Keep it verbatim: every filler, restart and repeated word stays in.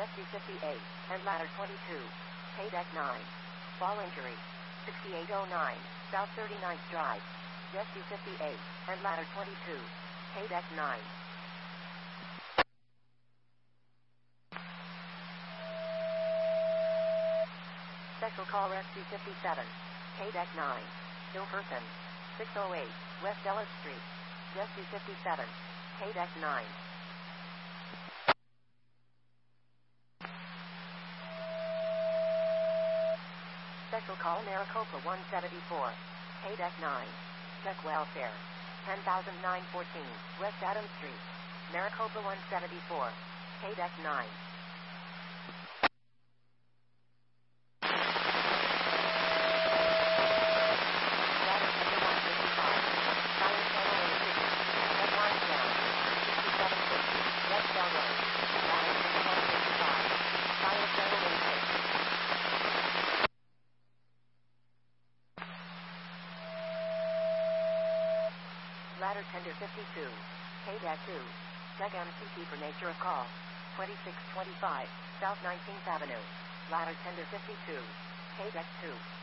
Rescue fifty-eight, and ladder twenty-two. Pay deck nine. Fall injury. sixty-eight oh nine, South thirty-ninth Drive. Rescue fifty-eight, and ladder twenty-two. Pay deck nine. Special call Rescue fifty-seven. Pay deck nine. Ill person. six oh eight, West Ellis Street. Rescue fifty-seven. Pay deck nine. Special call Maricopa one seventy-four. Pay deck nine. Check welfare. ten thousand nine hundred fourteen, West Adams Street. Maricopa one seventy-four. Pay deck nine. Ladder Tender fifty-two. Pay deck two. Check M C T for nature of call. twenty-six twenty-five, South nineteenth Avenue. Ladder Tender fifty-two. Pay deck two.